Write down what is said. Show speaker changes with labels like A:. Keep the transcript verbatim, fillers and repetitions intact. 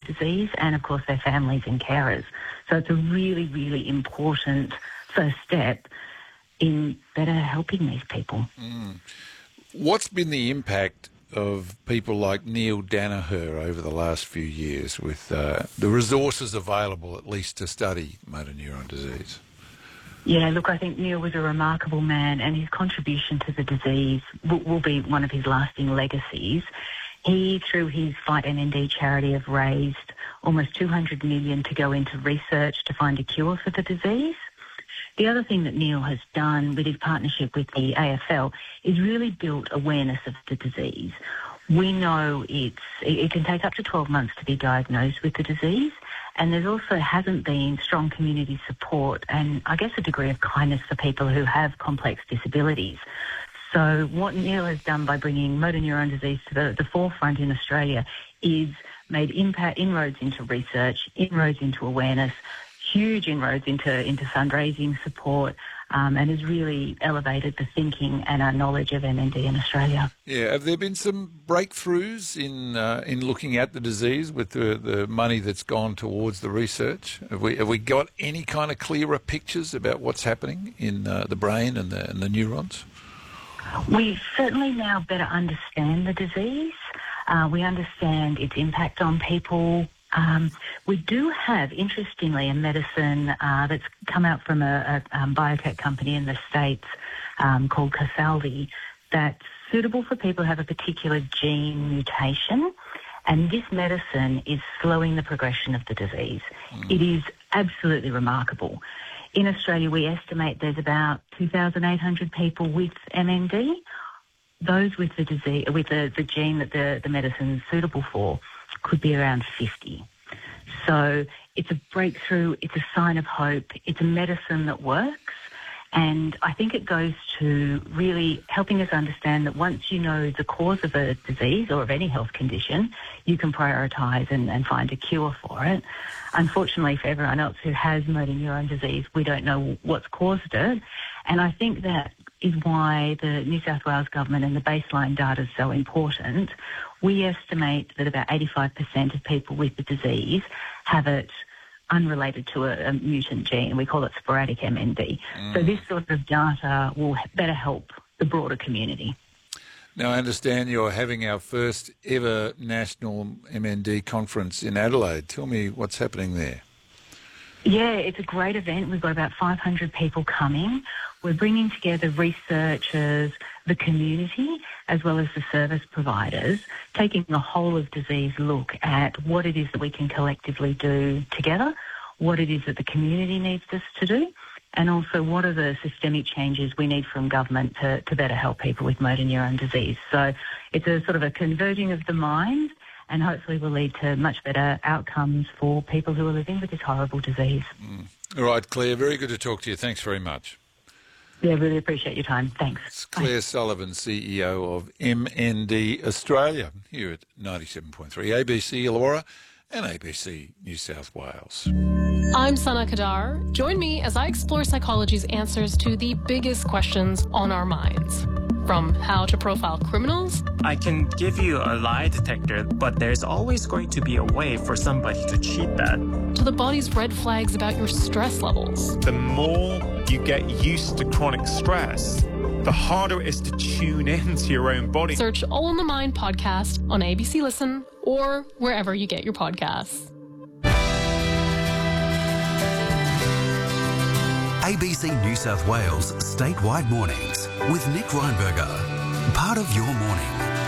A: disease, and, of course, their families and carers. So it's a really, really important first step in better helping these people.
B: Mm. What's been the impact of people like Neil Danaher over the last few years with uh, the resources available, at least, to study motor neuron disease?
A: Yeah, look, I think Neil was a remarkable man, and his contribution to the disease will, will be one of his lasting legacies. He, through his Fight M N D charity, have raised almost two hundred million dollars to go into research to find a cure for the disease. The other thing that Neil has done with his partnership with the A F L is really built awareness of the disease. We know it's, it can take up to twelve months to be diagnosed with the disease, and there also hasn't been strong community support and, I guess, a degree of kindness for people who have complex disabilities. So what Neil has done by bringing motor neuron disease to the, the forefront in Australia is made impact, inroads into research, inroads into awareness, huge inroads into, into fundraising support, um, and has really elevated the thinking and our knowledge of M N D in Australia.
B: Yeah, have there been some breakthroughs in uh, in looking at the disease with the, the money that's gone towards the research? Have we have we got any kind of clearer pictures about what's happening in uh, the brain and the, and the neurons?
A: We certainly now better understand the disease. Uh, we understand its impact on people. Um, we do have, interestingly, a medicine uh, that's come out from a, a um, biotech company in the States um, called Kasaldi that's suitable for people who have a particular gene mutation. And this medicine is slowing the progression of the disease. Mm. It is absolutely remarkable. In Australia, we estimate there's about two thousand eight hundred people with M N D. Those with the disease, with the, the gene that the, the medicine is suitable for, could be around fifty. So it's a breakthrough, it's a sign of hope, it's a medicine that works, and I think it goes to really helping us understand that once you know the cause of a disease or of any health condition, you can prioritise and, and find a cure for it. Unfortunately, for everyone else who has motor neuron disease, we don't know what's caused it, and I think that is why the New South Wales government and the baseline data is so important. We estimate that about eighty-five percent of people with the disease have it unrelated to a, a mutant gene. We call it sporadic M N D. Mm. So this sort of data will better help the broader community.
B: Now, I understand you're having our first ever national M N D conference in Adelaide. Tell me what's happening there.
A: Yeah, it's a great event. We've got about five hundred people coming. We're bringing together researchers, the community, as well as the service providers, taking a whole of disease look at what it is that we can collectively do together, what it is that the community needs us to do, and also what are the systemic changes we need from government to, to better help people with motor neuron disease. So it's a sort of a converging of the minds, and hopefully will lead to much better outcomes for people who are living with this horrible disease.
B: Mm. All right, Claire, very good to talk to you. Thanks very much.
A: Yeah, really appreciate your time. Thanks.
B: It's Claire Bye. Sullivan, C E O of M N D Australia, here at ninety-seven point three A B C Illawarra and A B C New South Wales.
C: I'm Sana Kadar. Join me as I explore psychology's answers to the biggest questions on our minds. From how to profile criminals.
D: I can give you a lie detector, but there's always going to be a way for somebody to cheat that.
C: To the body's red flags about your stress levels.
E: The more you get used to chronic stress, the harder it is to tune in to your own body.
C: Search All in the Mind podcast on A B C Listen or wherever you get your podcasts.
F: A B C New South Wales Statewide Mornings with Nick Reinberger. Part of your morning.